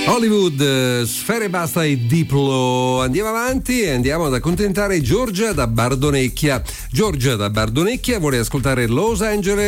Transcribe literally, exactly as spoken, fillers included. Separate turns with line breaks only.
Hollywood, Sfere Basta e Diplo. Andiamo avanti e andiamo ad accontentare Giorgia da Bardonecchia. Giorgia da Bardonecchia vuole ascoltare Los Angeles